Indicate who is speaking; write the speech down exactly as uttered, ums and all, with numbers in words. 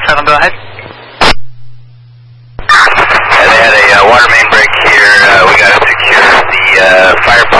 Speaker 1: seven, go ahead.
Speaker 2: Yeah, they had a uh, water main break here. Uh, we got to secure the uh, fire